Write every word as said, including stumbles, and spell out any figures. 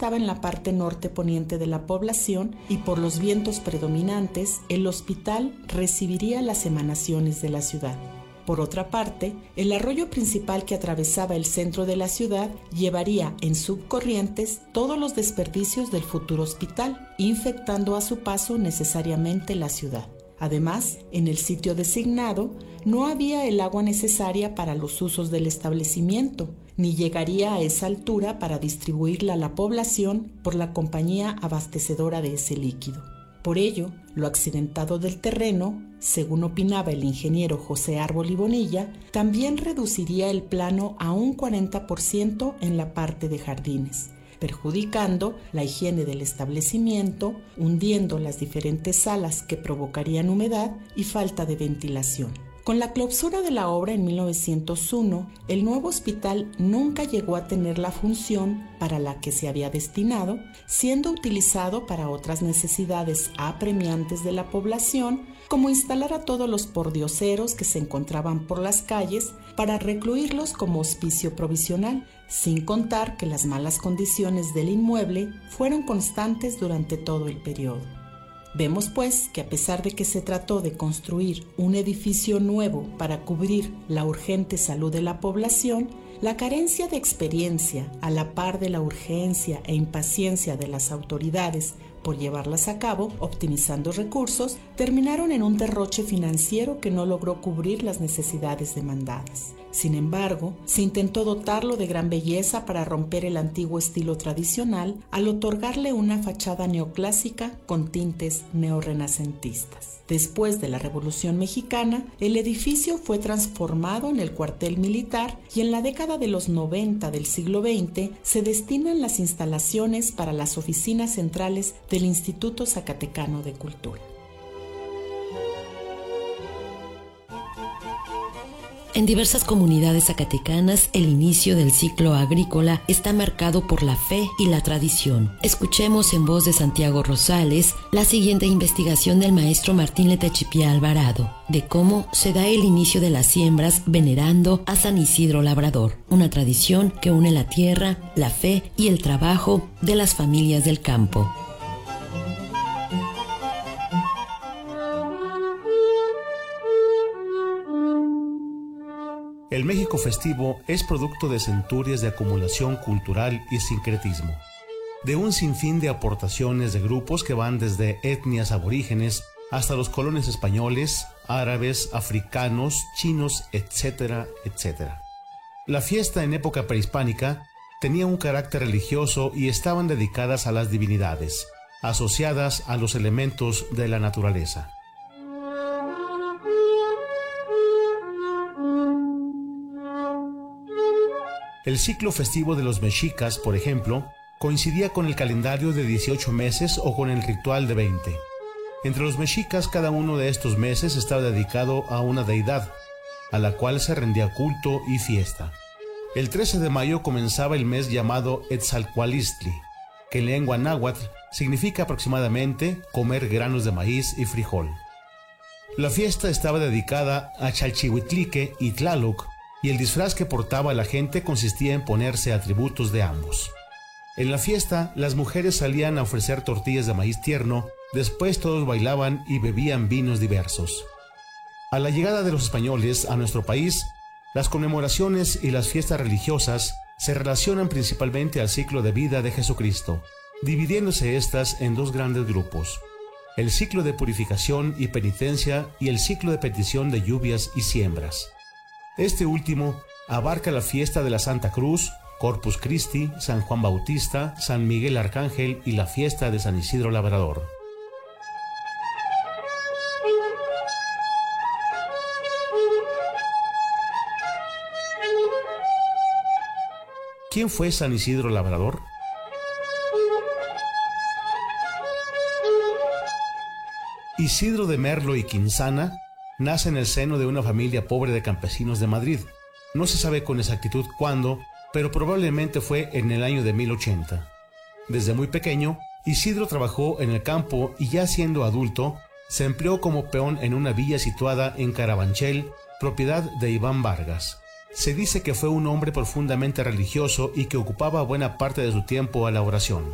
estaba en la parte norte poniente de la población y por los vientos predominantes, el hospital recibiría las emanaciones de la ciudad. Por otra parte, el arroyo principal que atravesaba el centro de la ciudad llevaría en subcorrientes todos los desperdicios del futuro hospital, infectando a su paso necesariamente la ciudad. Además, en el sitio designado no había el agua necesaria para los usos del establecimiento, ni llegaría a esa altura para distribuirla a la población por la compañía abastecedora de ese líquido. Por ello, lo accidentado del terreno, según opinaba el ingeniero José Árbol y Bonilla, también reduciría el plano a un cuarenta por ciento en la parte de jardines, perjudicando la higiene del establecimiento, hundiendo las diferentes salas que provocarían humedad y falta de ventilación. Con la clausura de la obra en mil novecientos uno, el nuevo hospital nunca llegó a tener la función para la que se había destinado, siendo utilizado para otras necesidades apremiantes de la población, como instalar a todos los pordioseros que se encontraban por las calles para recluirlos como hospicio provisional, sin contar que las malas condiciones del inmueble fueron constantes durante todo el periodo. Vemos pues que a pesar de que se trató de construir un edificio nuevo para cubrir la urgente salud de la población, la carencia de experiencia, a la par de la urgencia e impaciencia de las autoridades por llevarlas a cabo, optimizando recursos, terminaron en un derroche financiero que no logró cubrir las necesidades demandadas. Sin embargo, se intentó dotarlo de gran belleza para romper el antiguo estilo tradicional al otorgarle una fachada neoclásica con tintes neorrenacentistas. Después de la Revolución Mexicana, el edificio fue transformado en el cuartel militar y en la década de los noventa del siglo veinte se destinan las instalaciones para las oficinas centrales del Instituto Zacatecano de Cultura. En diversas comunidades zacatecanas, el inicio del ciclo agrícola está marcado por la fe y la tradición. Escuchemos en voz de Santiago Rosales la siguiente investigación del maestro Martín Letechipía Alvarado, de cómo se da el inicio de las siembras venerando a San Isidro Labrador, una tradición que une la tierra, la fe y el trabajo de las familias del campo. El México festivo es producto de centurias de acumulación cultural y sincretismo, de un sinfín de aportaciones de grupos que van desde etnias aborígenes hasta los colonos españoles, árabes, africanos, chinos, etcétera, etcétera. La fiesta en época prehispánica tenía un carácter religioso y estaban dedicadas a las divinidades, asociadas a los elementos de la naturaleza. El ciclo festivo de los mexicas, por ejemplo, coincidía con el calendario de dieciocho meses o con el ritual de veinte. Entre los mexicas, cada uno de estos meses estaba dedicado a una deidad, a la cual se rendía culto y fiesta. El trece de mayo comenzaba el mes llamado Etzalcualistli, que en lengua náhuatl significa aproximadamente comer granos de maíz y frijol. La fiesta estaba dedicada a Chalchihuitlique y Tlaloc, y el disfraz que portaba la gente consistía en ponerse atributos de ambos. En la fiesta, las mujeres salían a ofrecer tortillas de maíz tierno, después todos bailaban y bebían vinos diversos. A la llegada de los españoles a nuestro país, las conmemoraciones y las fiestas religiosas se relacionan principalmente al ciclo de vida de Jesucristo, dividiéndose estas en dos grandes grupos: el ciclo de purificación y penitencia y el ciclo de petición de lluvias y siembras. Este último abarca la fiesta de la Santa Cruz, Corpus Christi, San Juan Bautista, San Miguel Arcángel y la fiesta de San Isidro Labrador. ¿Quién fue San Isidro Labrador? Isidro de Merlo y Quinzana nace en el seno de una familia pobre de campesinos de Madrid. No se sabe con exactitud cuándo, pero probablemente fue en el año de mil ochenta. Desde muy pequeño, Isidro trabajó en el campo y ya siendo adulto, se empleó como peón en una villa situada en Carabanchel, propiedad de Iván Vargas. Se dice que fue un hombre profundamente religioso y que ocupaba buena parte de su tiempo a la oración.